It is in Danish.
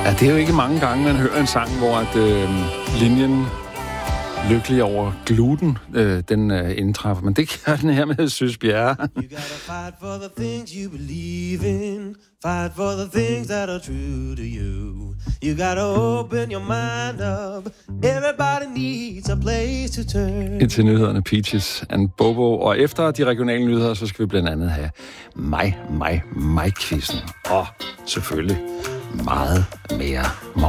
Ja, det er jo ikke mange gange, man hører en sang, hvor at, linjen lykkelig over gluten, den indtræffer. Men det gør den her med Søs Bjerre. You gotta fight for the things you believe in. Fight for the things that are true to you. You gotta open your mind up. Everybody needs a place to turn. Indtil nyhederne Peaches and Bobo. Og efter de regionale nyheder, så skal vi blandt andet have mig-quizzen. Og selvfølgelig meget mere